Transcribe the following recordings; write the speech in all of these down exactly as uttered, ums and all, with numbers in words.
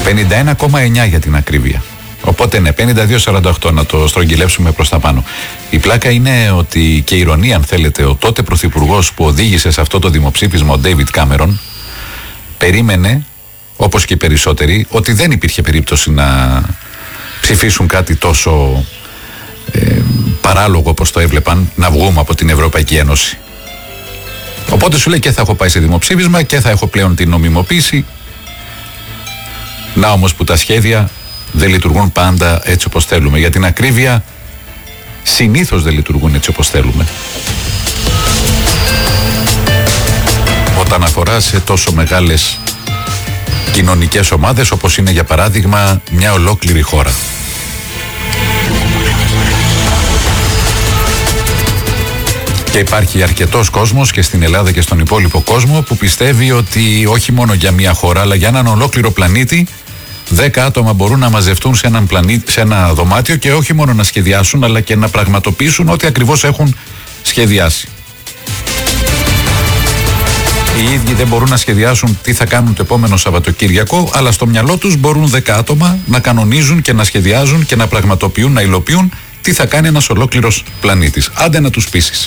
πενήντα ένα κόμμα εννιά για την ακρίβεια. Οπότε ναι, πενήντα δύο σαράντα οκτώ να το στρογγυλεύσουμε προς τα πάνω. Η πλάκα είναι ότι, και η ηρωνία αν θέλετε, ο τότε πρωθυπουργός που οδήγησε σε αυτό το δημοψήφισμα, ο Ντέιβιντ Κάμερον, περίμενε, όπως και οι περισσότεροι, ότι δεν υπήρχε περίπτωση να ψηφίσουν κάτι τόσο ε, παράλογο όπως το έβλεπαν, να βγούμε από την Ευρωπαϊκή Ένωση. Οπότε σου λέει και θα έχω πάει σε δημοψήφισμα και θα έχω πλέον την νομιμοποίηση. Να όμως που τα σχέδια δεν λειτουργούν πάντα έτσι όπως θέλουμε. Για την ακρίβεια, συνήθως δεν λειτουργούν έτσι όπως θέλουμε. Όταν αφορά σε τόσο μεγάλες κοινωνικές ομάδες όπως είναι για παράδειγμα μια ολόκληρη χώρα. Και υπάρχει αρκετός κόσμος και στην Ελλάδα και στον υπόλοιπο κόσμο που πιστεύει ότι όχι μόνο για μια χώρα αλλά για έναν ολόκληρο πλανήτη δέκα άτομα μπορούν να μαζευτούν σε, έναν πλανήτη, σε ένα δωμάτιο και όχι μόνο να σχεδιάσουν αλλά και να πραγματοποιήσουν ό,τι ακριβώς έχουν σχεδιάσει. Οι ίδιοι δεν μπορούν να σχεδιάσουν τι θα κάνουν το επόμενο Σαββατοκύριακο, αλλά στο μυαλό τους μπορούν δέκα άτομα να κανονίζουν και να σχεδιάζουν και να πραγματοποιούν, να υλοποιούν τι θα κάνει ένας ολόκληρος πλανήτης. Άντε να τους πείσεις.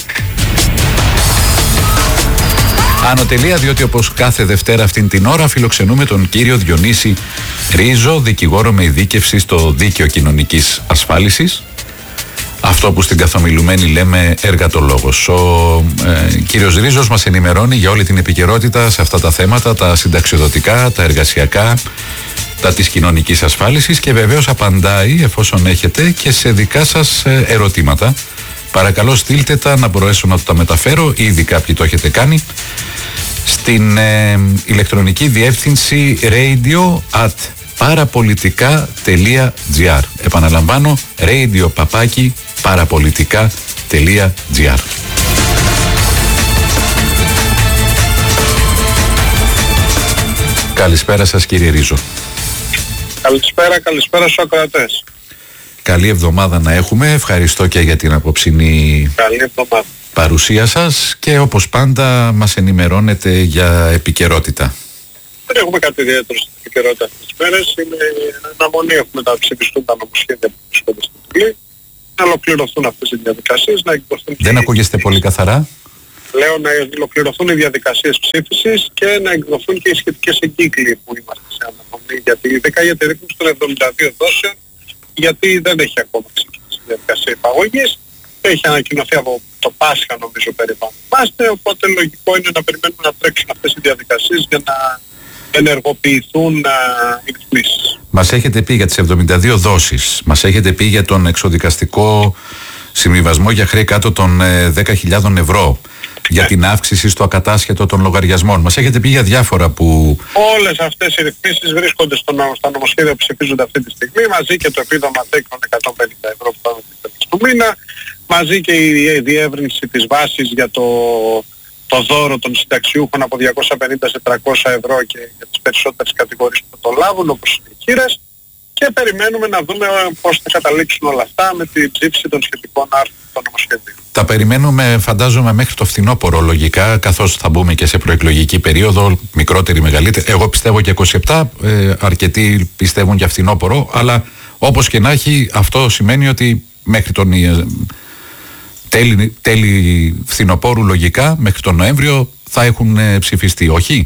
Ανωτελεία, διότι όπως κάθε Δευτέρα αυτήν την ώρα φιλοξενούμε τον κύριο Διονύση Ρίζο, δικηγόρο με ειδίκευση στο Δίκαιο Κοινωνικής Ασφάλισης. Αυτό που στην καθομιλουμένη λέμε εργατολόγος. Ο ε, κύριος Ρίζος μας ενημερώνει για όλη την επικαιρότητα σε αυτά τα θέματα, τα συνταξιοδοτικά, τα εργασιακά, τα της κοινωνικής ασφάλισης και βεβαίως απαντάει, εφόσον έχετε, και σε δικά σας ερωτήματα. Παρακαλώ στείλτε τα να μπορέσω να τα μεταφέρω, ήδη κάποιοι το έχετε κάνει, στην ε, ηλεκτρονική διεύθυνση radio at parapolitica.gr. Επαναλαμβάνω, radio παπάκι parapolitica.gr. Καλησπέρα σας κύριε Ρίζο. Καλησπέρα, καλησπέρα στους ακροατές. Καλή εβδομάδα να έχουμε, ευχαριστώ και για την απόψινή Καλή εβδομάδα. παρουσία σας και όπως πάντα μας ενημερώνετε για επικαιρότητα. Δεν έχουμε κάτι ιδιαίτερο στην επικαιρότητα αυτές τις μέρες. Είναι αναμονή, έχουμε να ψηφιστούν τα νομοσχέδια που βρίσκονται στην Βουλή, να ολοκληρωθούν αυτές οι διαδικασίες, να εκδοθούν. Δεν ακούγεστε πολύ καθαρά. Λέω να ολοκληρωθούν οι διαδικασίες ψήφισης και να εκδοθούν και οι σχετικές εγκύκλοι που είμαστε σε αναμονή. Γιατί ειδικά για τη ρύθμιση των εβδομήντα δύο δόσεων, γιατί δεν έχει ακόμα ξεκινήσει η διαδικασία υπαγωγής. Έχει ανακοινωθεί από το Πάσχα νομίζω περίπου. Είμαστε, οπότε λογικό είναι να περιμένουμε να τρέξουν αυτές οι διαδικασίες για να ενεργοποιηθούν οι ρυθμίσεις. Μας έχετε πει για τις εβδομήντα δύο δόσεις, μας έχετε πει για τον εξοδικαστικό συμβιβασμό για χρέη κάτω των ε, δέκα χιλιάδες ευρώ, για την αύξηση στο ακατάσχετο των λογαριασμών. Μας έχετε πει για διάφορα που... Όλες αυτές οι ρυθμίσεις βρίσκονται στο, στα νομοσχέδια που ψηφίζονται αυτή τη στιγμή, μαζί και το επίδομα τέκνων εκατόν πενήντα ευρώ που θα δοθεί του μήνα, μαζί και η διεύρυνση της βάσης για το, το δώρο των συνταξιούχων από διακόσια πενήντα σε τριακόσια ευρώ και για τις περισσότερες κατηγορίες που το λάβουν, όπως είναι οι χείρες, και περιμένουμε να δούμε πώς θα καταλήξουν όλα αυτά με την ψήφιση των σχετικών άρθρων των νομοσχεδίων. Τα περιμένουμε φαντάζομαι μέχρι το φθινόπωρο λογικά, καθώς θα μπούμε και σε προεκλογική περίοδο, μικρότερη, μεγαλύτερη. Εγώ πιστεύω και είκοσι επτά, ε, αρκετοί πιστεύουν για φθινόπωρο, αλλά όπως και να έχει, αυτό σημαίνει ότι μέχρι τον ε, τέλη, τέλη φθινοπόρου λογικά, μέχρι τον Νοέμβριο θα έχουν ε, ψηφιστεί, όχι?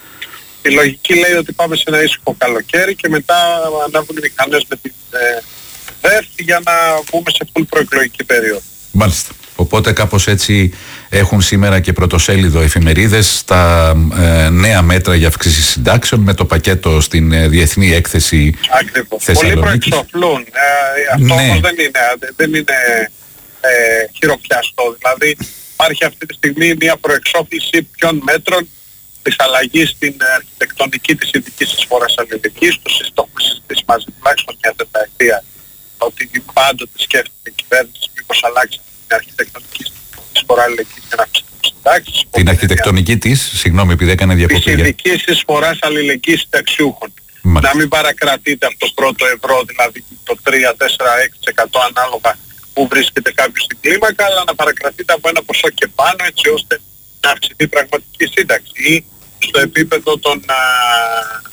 Η λογική λέει ότι πάμε σε ένα ήσυχο καλοκαίρι και μετά ανάβουν οι μηχανές με την ε, ΔΕΦ για να μπούμε σε full προεκλογική περίοδο. Μάλιστα. Οπότε κάπως έτσι έχουν σήμερα και πρωτοσέλιδο εφημερίδες τα ε, νέα μέτρα για αυξήσεις συντάξεων με το πακέτο στην ε, Διεθνή Έκθεση Θεσσαλονίκης. Πολλοί προεξοφλούν. Ε, αυτό ναι. όμως δεν είναι, δεν είναι ε, χειροπιαστό. Δηλαδή υπάρχει αυτή τη στιγμή μια προεξόφληση ποιων μέτρων της αλλαγής στην αρχιτεκτονική της ειδικής εισφοράς αλληλεγγύης. Το συζητούμε συζητήσει μαζί τουλάχιστον μια τετραετία ότι πάντοτε σκέφτεται η κυβέρνηση μήπως αλλάξει την αρχιτεκτονική εισφορά αλληλεγγύης για να αυξήσει τις συντάξεις. Την αρχιτεκτονική της, συγγνώμη επειδή έκανε διακοπή. Της ειδικής εισφοράς αλληλεγγύης συνταξιούχων. Να μην παρακρατείτε από το πρώτο ευρώ, δηλαδή το τρία, τέσσερα, έξι τοις εκατό ανάλογα που βρίσκεται κάποιος στην κλίμακα, αλλά να παρακρατείτε από ένα ποσό και πάνω έτσι ώστε να αυξηθεί η πραγματική σύνταξη ή στο επίπεδο των, α,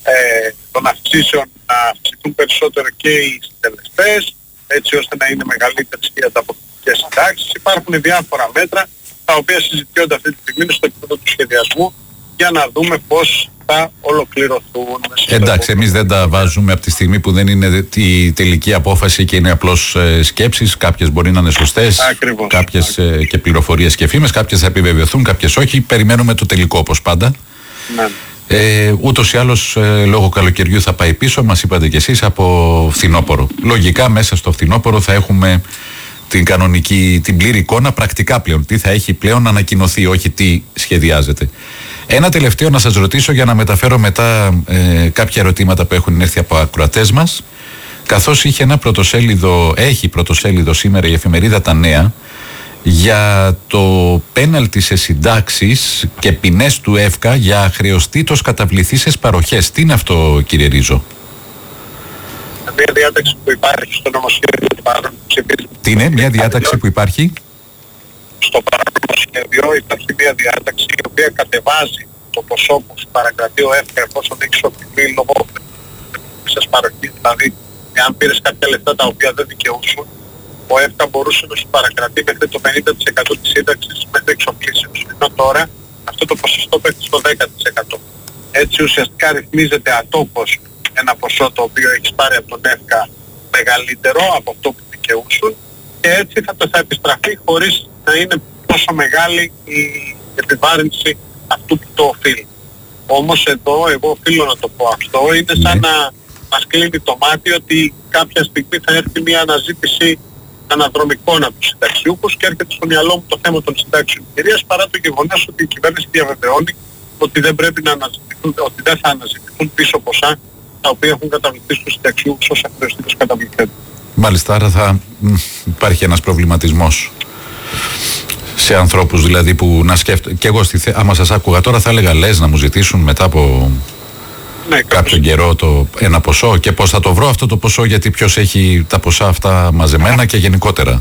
ε, των αυξήσεων να αυξηθούν περισσότερο και οι συντελεστές, έτσι ώστε να είναι μεγαλύτερες και οι ανταποκριτικές συντάξεις. Υπάρχουν διάφορα μέτρα τα οποία συζητιόνται αυτή τη στιγμή στο επίπεδο του σχεδιασμού για να δούμε πώς θα ολοκληρωθούν. Εντάξει, εμείς δεν τα βάζουμε από τη στιγμή που δεν είναι η τελική απόφαση και είναι απλώς ε, σκέψεις. Κάποιες μπορεί να είναι σωστές, Ακριβώς, κάποιες ε, και πληροφορίες και φήμες, κάποιες θα επιβεβαιωθούν, κάποιες όχι. Περιμένουμε το τελικό όπως πάντα. Ναι. Ε, ούτως ή άλλως ε, λόγω καλοκαιριού θα πάει πίσω, μας είπατε κι εσείς, από φθινόπωρο. Λογικά μέσα στο φθινόπωρο θα έχουμε την κανονική, την πλήρη εικόνα πρακτικά πλέον. Τι θα έχει πλέον ανακοινωθεί, όχι τι σχεδιάζεται. Ένα τελευταίο να σας ρωτήσω για να μεταφέρω μετά ε, κάποια ερωτήματα που έχουν έρθει από ακροατές μας. Καθώς είχε ένα πρωτοσέλιδο, έχει πρωτοσέλιδο σήμερα η εφημερίδα Τα Νέα για το πέναλτι σε συντάξεις και ποινές του ΕΦΚΑ για χρεωστήτως καταβληθήσεις παροχές. Τι είναι αυτό, κύριε Ρίζο? Μια διάταξη που υπάρχει στο νομοσχέδιο του παρόν ψηφίσματος. Τι είναι, μια διάταξη που υπάρχει? Στο παρόν νομοσχέδιο υπάρχει μια διάταξη η οποία κατεβάζει το ποσό που σου παρακρατεί ο ΕΦΚΑ εφόσον έχεις οφειλεί λόγω της παροχής. Δηλαδή, εάν πήρες κάποια λεφτά τα οποία δεν δικαιούσουν, ο ΕΦΚΑ μπορούσε να σου παρακρατεί μέχρι το πενήντα τοις εκατό της σύνταξης μέχρι εξοφλήσεως. Ενώ τώρα αυτό το ποσοστό πέφτει στο δέκα τοις εκατό. Έτσι ουσιαστικά ρυθμίζεται ατόπως ένα ποσό το οποίο έχεις πάρει από τον ΕΦΚΑ μεγαλύτερο από αυτό που δικαιούσουν και έτσι θα το θα επιστραφεί χωρίς να είναι τόσο μεγάλη η επιβάρυνση αυτού που το οφείλει. Όμως εδώ εγώ οφείλω να το πω αυτό, είναι σαν να μας κλείνει το μάτι ότι κάποια στιγμή θα έρθει μια αναζήτηση αναδρομικών από τους συνταξιούχους και έρχεται στο μυαλό μου το θέμα των συντάξεων κυρίας, παρά το γεγονός ότι η κυβέρνηση διαβεβαιώνει ότι δεν πρέπει να αναζητηθούν, ότι δεν θα αναζητηθούν πίσω ποσά τα οποία έχουν καταβληθεί στους συνταξιούχους ως αχρεωστήτως καταβληθέντες. Μάλιστα, άρα θα μ, υπάρχει ένας προβληματισμός σε ανθρώπους δηλαδή που να σκέφτονται. Και εγώ, στη θε... άμα σας άκουγα τώρα, θα έλεγα λες να μου ζητήσουν μετά από ναι, κάποιον καιρό το ένα ποσό και πώς θα το βρω αυτό το ποσό, γιατί ποιος έχει τα ποσά αυτά μαζεμένα και γενικότερα.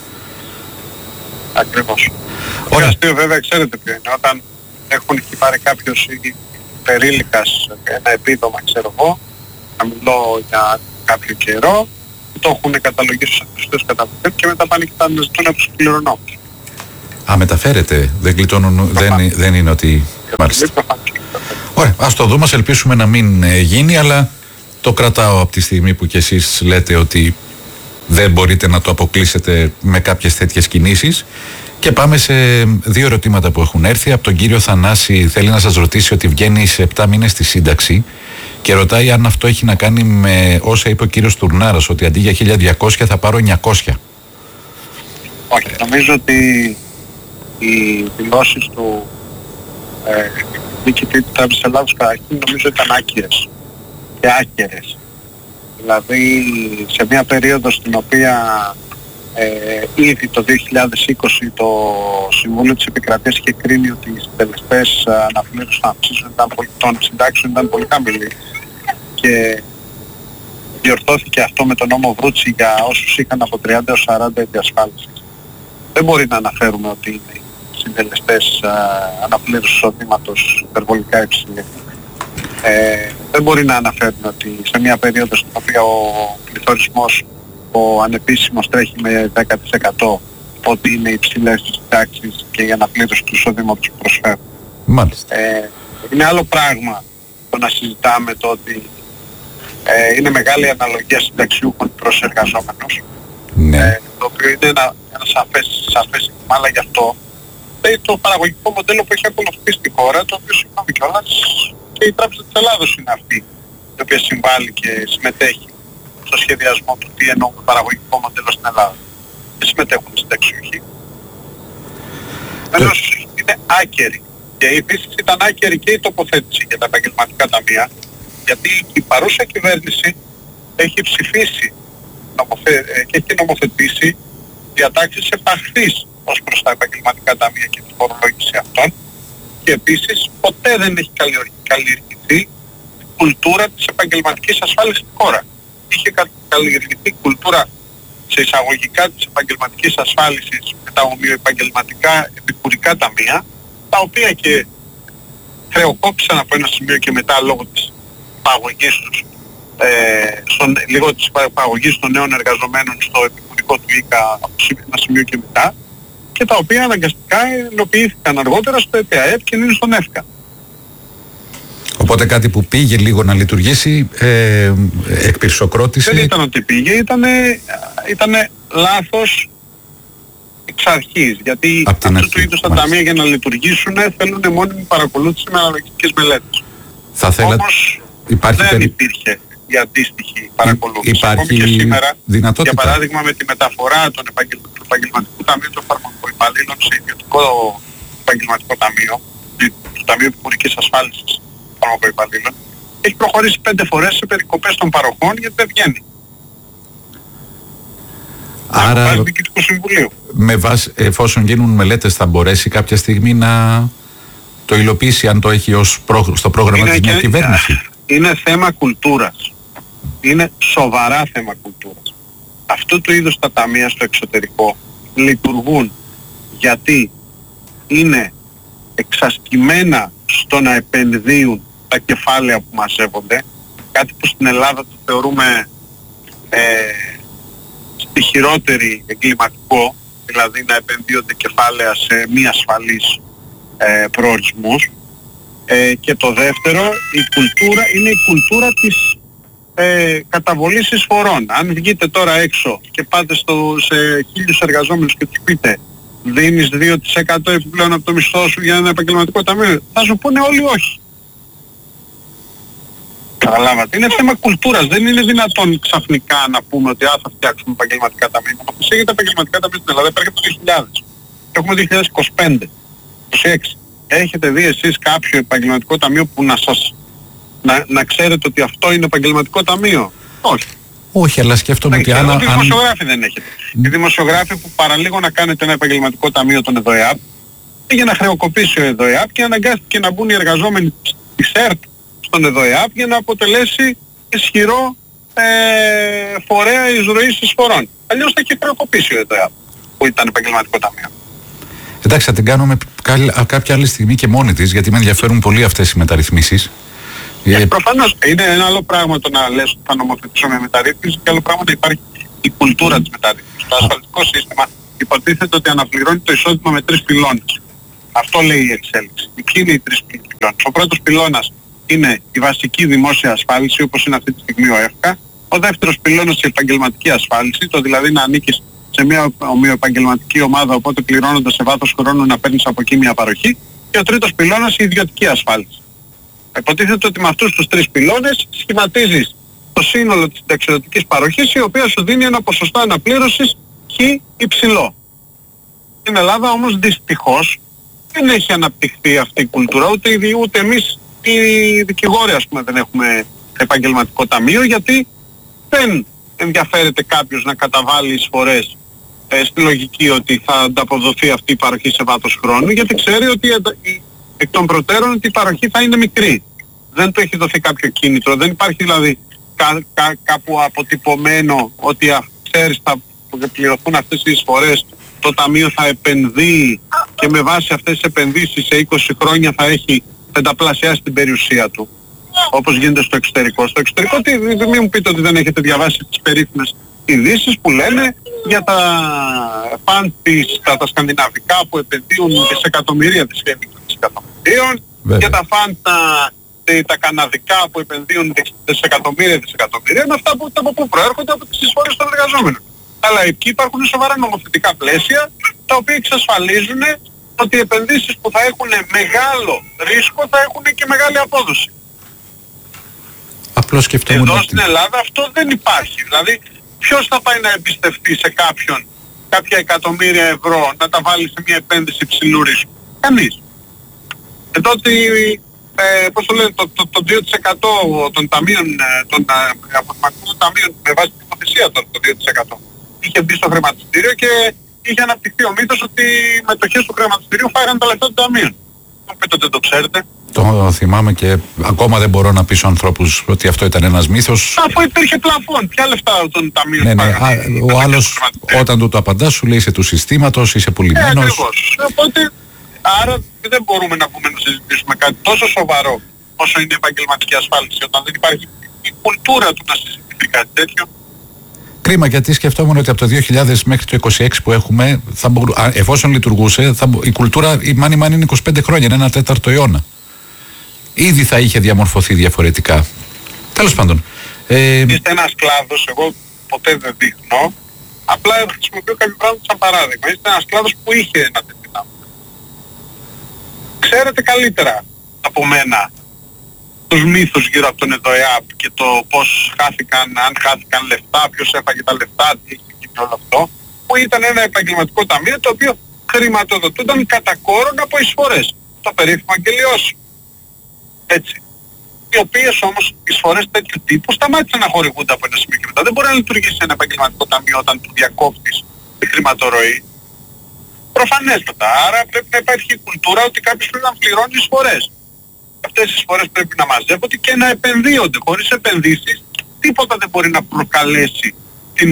Ακριβώς. Το αστείο βέβαια ξέρετε ποιο είναι, όταν έχουν έχει πάρει κάποιος περίλικας ένα επίδομα, ξέρω εγώ, να μιλώ για κάποιο καιρό, το έχουν καταλογίσει στους αχρηστούς καταβληθέντες και μετά πάνε και τα αναζητούν από τους κληρονόμους. Α, μεταφέρεται, δεν γλιτώνουν, δεν, δεν είναι ότι... Μάλιστα. Ωραία, ας το δούμε, ας ελπίσουμε να μην ε, γίνει, αλλά το κρατάω από τη στιγμή που κι εσείς λέτε ότι δεν μπορείτε να το αποκλείσετε με κάποιες τέτοιες κινήσεις. Και πάμε σε δύο ερωτήματα που έχουν έρθει. Από τον κύριο Θανάση, θέλει να σας ρωτήσει ότι βγαίνει σε επτά μήνες στη σύνταξη και ρωτάει αν αυτό έχει να κάνει με όσα είπε ο κύριος Τουρνάρας, ότι αντί για χίλια διακόσια θα πάρω εννιακόσια. Όχι, νομίζω ότι οι δηλώσεις του ε, διοικητή της Τράπεζας Ελλάδος καταρχήν νομίζω ήταν άκυρες και άκερες. Δηλαδή σε μια περίοδο στην οποία ε, ήδη το δύο χιλιάδες είκοσι το Συμβούλιο της Επικρατείας είχε κρίνει ότι οι συντελεστές αναπλήρωσης των αυξήσεων των συντάξεων ήταν πολύ χαμηλοί και διορθώθηκε αυτό με τον νόμο Βρούτσι για όσους είχαν από τριάντα έως σαράντα διασφάλισης. Δεν μπορεί να αναφέρουμε ότι είναι οι συντελεστές αναπλήρωσης εισοδήματος υπερβολικά υψηλοί. Ε, δεν μπορεί να αναφέρουμε ότι σε μια περίοδο στην οποία ο πληθωρισμός ο ανεπίσημος τρέχει με δέκα τοις εκατό ότι είναι υψηλές τις συντάξεις και η αναπλήρωση του εισοδήματος που προσφέρουν. Μάλιστα. Ε, είναι άλλο πράγμα το να συζητάμε το ότι ε, είναι μεγάλη αναλογία συνταξιούχων προς εργαζόμενους. Ναι. Ε, το οποίο είναι ένα, ένα σαφές, σαφές ζήτημα, αλλά γι' αυτό ε, το παραγωγικό μοντέλο που έχει ακολουθήσει στη χώρα, το οποίο συγγνώμη κιόλας και η Τράπεζα της Ελλάδος είναι αυτή η οποία συμβάλλει και συμμετέχει στο σχεδιασμό του τι εννοούμε παραγωγικό μοντέλο στην Ελλάδα. Δεν συμμετέχουν οι συνταξιούχοι. Βεβαίως είναι άκερη. Και επίσης ήταν άκερη και η τοποθέτηση για τα επαγγελματικά ταμεία, γιατί η παρούσα κυβέρνηση έχει ψηφίσει νομοθε... και έχει νομοθετήσει διατάξεις επαχθείς ως προς τα επαγγελματικά ταμεία και τη φορολόγηση αυτών και επίσης ποτέ δεν έχει καλλιεργηθεί η κουλτούρα της επαγγελματικής ασφάλισης στη χώρα. Είχε καλλιεργηθεί κουλτούρα σε εισαγωγικά της επαγγελματικής ασφάλισης με τα ομοιοεπαγγελματικά επικουρικά ταμεία, τα οποία και χρεοκόπησαν από ένα σημείο και μετά λόγω της παγωγής τους, ε, στον, λίγο της παγωγής των νέων εργαζομένων στο επικουρικό του ΙΚΑ από ένα σημείο και μετά, και τα οποία αναγκαστικά υλοποιήθηκαν αργότερα στο ΕΤΑΕΠ και είναι στον ΕΦΚΑ. Οπότε κάτι που πήγε λίγο να λειτουργήσει, ε, εκπυρσοκρότησε. Δεν ήταν ότι πήγε, ήταν ήτανε λάθος εξ αρχής. Γιατί αυτού του είδους τα ταμεία για να λειτουργήσουν θέλουν μόνιμη παρακολούθηση με αναλογιστικές μελέτες. Θα θέλα... Όμως υπάρχει δεν περι... υπήρχε η αντίστοιχη παρακολούθηση. Υπάρχει και σήμερα, δυνατότητα. Για παράδειγμα, με τη μεταφορά των επαγγελ... του επαγγελματικού ταμείου των φαρμακοϊπαλλήλων σε ιδιωτικό επαγγελματικό ταμείο, του Ταμείου Επικουρικής Ασφάλισης φαρμακοϊπαλλήλων, έχει προχωρήσει πέντε φορές σε περικοπές των παροχών γιατί δεν βγαίνει. Άρα, Διοικητικού Συμβουλίου. Με βάση, εφόσον γίνουν μελέτες, θα μπορέσει κάποια στιγμή να το υλοποιήσει, αν το έχει ως προ... στο πρόγραμμα είναι της νέας κυβέρνηση. Είναι θέμα κουλτούρας. Είναι σοβαρά θέμα κουλτούρας. Αυτού του είδους τα ταμεία στο εξωτερικό λειτουργούν γιατί είναι εξασκημένα στο να επενδύουν τα κεφάλαια που μαζεύονται, κάτι που στην Ελλάδα το θεωρούμε ε, στη χειρότερη εγκληματικό, δηλαδή να επενδύονται κεφάλαια σε μη ασφαλείς ε, προορισμούς. Ε, και το δεύτερο, η κουλτούρα είναι η κουλτούρα της ε, καταβολής εισφορών. Αν βγείτε τώρα έξω και πάτε στο, σε χίλιους εργαζόμενους και τους πείτε δίνεις δύο τοις εκατό επιπλέον από το μισθό σου για ένα επαγγελματικό ταμείο, θα σου πούνε όλοι όχι. Καταλάβατε. Είναι θέμα κουλτούρας. Δεν είναι δυνατόν ξαφνικά να πούμε ότι α, θα φτιάξουμε επαγγελματικά ταμεία. Όπως έχετε επαγγελματικά ταμεία στην Ελλάδα υπάρχει από το δύο χιλιάδες. Έχουμε δύο χιλιάδες είκοσι πέντε, είκοσι έξι. Έχετε δει εσείς κάποιο επαγγελματικό ταμείο που να σας... να, να ξέρετε ότι αυτό είναι επαγγελματικό ταμείο? Όχι. Όχι, αλλά σκέφτομαι ότι αν... αν... Οι δημοσιογράφοι δεν έχετε. Mm. Οι δημοσιογράφοι που παραλίγο να κάνετε ένα επαγγελματικό ταμείο των ΕΔΟΕΑΠ, πήγε να χρεοκοπήσει ο ΕΔΟΕΑΠ και αναγκάστηκε να μπουν οι εργαζόμενοι της ΕΡΤ στον ΕΔΟΕΑΠ για να αποτελέσει ισχυρό ε, φορέα εισρωής εισφορών. Αλλιώς θα είχε χρεοκοπήσει ο ΕΔΟΕΑΠ που ήταν επαγγελματικό ταμείο. Εντάξει, θα την κάνουμε κάποια άλλη στιγμή και μόνη της, γιατί με ενδιαφέρουν πολύ αυτές οι μεταρρυθμίσεις. Ε, προφανώς είναι ένα άλλο πράγμα το να λες ότι θα νομοθετήσουμε μεταρρύθμιση και άλλο πράγμα να υπάρχει η κουλτούρα της μεταρρύθμισης. Το ασφαλιστικό σύστημα υποτίθεται ότι αναπληρώνει το εισόδημα με τρεις πυλώνες. Αυτό λέει η εξέλιξη. Ποιοι είναι οι τρεις πυλώνες? Ο πρώτος πυλώνας είναι η βασική δημόσια ασφάλιση, όπως είναι αυτή τη στιγμή ο ΕΦΚΑ. Ο δεύτερος πυλώνας η επαγγελματική ασφάλιση, το δηλαδή να ανήκεις σε μια ομοιοεπαγγελματική ομάδα, οπότε πληρώνοντας σε βάθος χρόνου να παίρνεις από εκεί μια παροχή. Και ο τρίτος πυλώνας η ιδιωτική ασφάλιση. Υποτίθεται ότι με αυτούς τους τρεις πυλώνες σχηματίζεις το σύνολο της συνταξιδοτικής παροχής, η οποία σου δίνει ένα ποσοστό αναπλήρωσης χ υψηλό. Στην Ελλάδα όμως δυστυχώς δεν έχει αναπτυχθεί αυτή η κουλτούρα, ούτε, ούτε εμείς οι δικηγόροι ας πούμε δεν έχουμε επαγγελματικό ταμείο, γιατί δεν ενδιαφέρεται κάποιος να καταβάλει εισφορές ε, στη λογική ότι θα ανταποδοθεί αυτή η παροχή σε βάθος χρόνου, γιατί ξέρει ότι η, εκ των προτέρων ότι η παροχή θα είναι μικρή. Δεν του έχει δοθεί κάποιο κίνητρο, δεν υπάρχει δηλαδή κα, κα, κάπου αποτυπωμένο ότι α, ξέρεις θα πληρωθούν αυτές οι εισφορές, το ταμείο θα επενδύει και με βάση αυτές τις επενδύσεις σε είκοσι χρόνια θα έχει πενταπλασιάσει την περιουσία του, όπως γίνεται στο εξωτερικό. Στο εξωτερικό τι, μην μου πείτε ότι δεν έχετε διαβάσει τις περίφημες ειδήσεις που λένε για τα φαντ τα, τα σκανδιναβικά που επενδύουν δισεκατομμύρια δισεκατομμυρίων, για τα φαντ τα, τα καναδικά που επενδύουν δισεκατομμύρια δισεκατομμυρίων, αυτά που, από πού προέρχονται? Από τις εισφορές των εργαζόμενων. Αλλά εκεί υπάρχουν σοβαρά νομοθετικά πλαίσια τα οποία εξασφαλίζουν ότι οι επενδύσεις που θα έχουν μεγάλο ρίσκο θα έχουν και μεγάλη απόδοση. Απλώς σκεφτόμουν εδώ ότι... στην Ελλάδα αυτό δεν υπάρχει. Δηλαδή ποιος θα πάει να εμπιστευτεί σε κάποιον κάποια εκατομμύρια ευρώ να τα βάλει σε μια επένδυση υψηλού ρίσκου? Κανείς. Εδώ ότι ε, πώς το λένε, το, το, το δύο τοις εκατό των ταμείων, των αποθεματικών ταμείων με βάση την υποθεσία το, το δύο τοις εκατό είχε μπει στο χρηματιστήριο και είχε αναπτυχθεί ο μύθος ότι οι μετοχές του χρηματιστηρίου φάγανε τα λεφτά των ταμείων. Το πείτε ότι δεν το ξέρετε. Το θυμάμαι και ακόμα δεν μπορώ να πείσω ανθρώπους ότι αυτό ήταν ένας μύθος. Αφού υπήρχε πλαφόν, ποια λεφτά των ταμείων ναι, ναι, α, ο άλλος όταν του το απαντάς σου λέει είσαι του συστήματος, είσαι πουλημένος. Ε, ακριβώς. Οπότε, άρα δεν μπορούμε να πούμε να συζητήσουμε κάτι τόσο σοβαρό όσο είναι επαγγελματική ασφάλιση, όταν δεν υπάρχει η κουλτούρα του να συζητηθεί κάτι τέτοιο. Κρίμα, γιατί σκεφτόμουν ότι από το δύο χιλιάδες μέχρι το είκοσι έξι που έχουμε, θα μπορού, εφόσον λειτουργούσε, θα, η κουλτούρα, η μάνι μάνι είναι είκοσι πέντε χρόνια, είναι ένα τέταρτο αιώνα. Ήδη θα είχε διαμορφωθεί διαφορετικά. Τέλος πάντων. Ε, Είστε ένας κλάδος, εγώ ποτέ δεν δείχνω, απλά χρησιμοποιώ κάποιο πράγμα σαν παράδειγμα. Είστε ένας κλάδος που είχε ένα τέτοιο πράγμα. Ξέρετε καλύτερα από μένα τους μύθους γύρω από τον ΕΔΟΕΑΠ και το πώς χάθηκαν, αν χάθηκαν λεφτά, ποιος έφαγε τα λεφτά, τι έχει γίνει όλο αυτό, που ήταν ένα επαγγελματικό ταμείο το οποίο χρηματοδοτούνταν κατά κόρον από εισφορές. Το περίφημο αγγελιός. Έτσι. Οι οποίες όμως εισφορές τέτοιου τύπου σταμάτησαν να χορηγούνται από ένα σημείο και μετά. Δεν μπορεί να λειτουργήσει ένα επαγγελματικό ταμείο όταν του διακόψεις τη χρηματορροή. Προφανέστατα. Άρα πρέπει να υπάρχει η κουλτούρα ότι κάποιος πρέπει να πληρώνει εισφορές. Αυτές οι εισφορές πρέπει να μαζεύονται και να επενδύονται. Χωρίς επενδύσεις τίποτα δεν μπορεί να προκαλέσει την,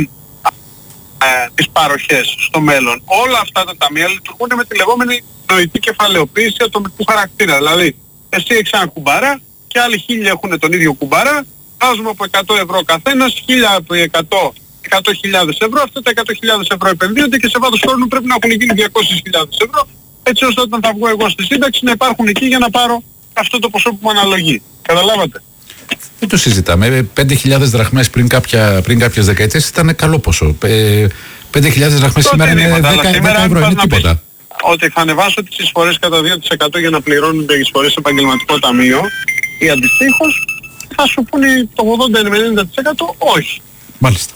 ε, τις παροχές στο μέλλον. Όλα αυτά τα ταμεία λειτουργούν με τη λεγόμενη νοητή κεφαλαιοποίηση ατομικού χαρακτήρα. Δηλαδή, εσύ έχεις ένα κουμπάρα και άλλοι χίλια έχουν τον ίδιο κουμπάρα, βάζουμε από εκατό ευρώ καθένας, χίλια από εκατό, εκατό χιλιάδες ευρώ, αυτά τα εκατό χιλιάδες ευρώ επενδύονται και σε βάθος χρόνου πρέπει να έχουν γίνει διακόσιες χιλιάδες ευρώ, έτσι ώστε όταν θα βγω εγώ στη σύνταξη να υπάρχουν εκεί για να πάρω αυτό το ποσό που μου αναλογεί. Καταλάβατε? Δεν το συζητάμε. πέντε χιλιάδες δραχμές πριν, κάποια, πριν κάποιες δεκαετίες ήταν καλό ποσό. πέντε χιλιάδες δραχμές σήμερα είναι δέκα ευρώ, είναι τίποτα. Ότι θα ανεβάσω τις εισφορές κατά δύο τοις εκατό για να πληρώνονται οι εισφορές σε επαγγελματικό ταμείο ή αντιστοίχως, θα σου πούνε το ογδόντα με ενενήντα τοις εκατό όχι. Μάλιστα.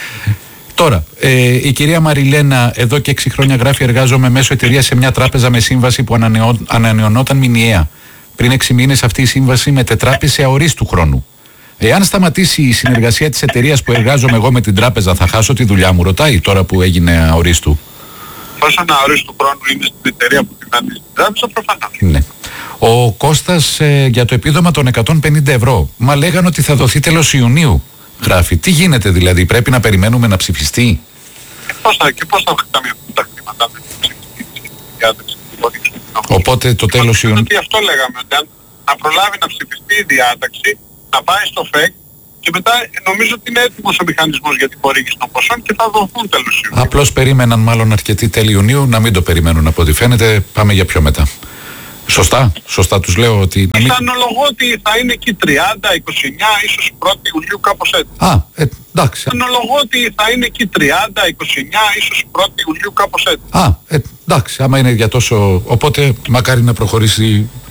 Τώρα, ε, η κυρία Μαριλένα εδώ και έξι χρόνια γράφει: εργάζομαι μέσω εταιρείας σε μια τράπεζα με σύμβαση που ανανεώ, ανανεωνόταν μηνιαία. Πριν έξι μήνες αυτή η σύμβαση μετετράπησε αορίστου χρόνου. Εάν σταματήσει η συνεργασία της εταιρείας που εργάζομαι εγώ με την τράπεζα, θα χάσω τη δουλειά μου, ρωτάει τώρα που έγινε αορίστου. Εφόσον αορίστου χρόνου είναι στην εταιρεία που την αντίστοιχη την τράπεζα, προφανώς. Ναι. Ο Κώστας ε, για το επίδομα των εκατόν πενήντα ευρώ. Μα λέγανε ότι θα δοθεί τέλος Ιουνίου. Γράφει. Τι γίνεται δηλαδή, πρέπει να περιμένουμε να ψηφιστεί? Πώς θα, και πώς θα ταμιευτούν τα χρήματα με την ψηφιστική διάταξη. Οπότε το τέλος Ιουνίου. Ότι αυτό λέγαμε, ότι αν να προλάβει να ψηφιστεί η διάταξη, να πάει στο ΦΕΚ και μετά νομίζω ότι είναι έτοιμος ο μηχανισμός για την χορήγηση των ποσών και θα δοθούν τέλος Ιουνίου. Απλώς περίμεναν μάλλον αρκετοί τέλη Ιουνίου, να μην το περιμένουν από ό,τι φαίνεται. Πάμε για πιο μετά. Σωστά, σωστά τους λέω ότι... Μην... Πιθανολογώ ότι θα είναι εκεί τριάντα, είκοσι εννιά, ίσως πρώτη Ιουλίου κάπως έτσι. Α, ε, εντάξει. Πιθανολογώ ότι θα είναι εκεί τριάντα, είκοσι εννιά, ίσως πρώτη Ιουλίου κάπως έτσι. Α, ε, εντάξει, άμα είναι για τόσο... Οπότε μακάρι να προχωρήσει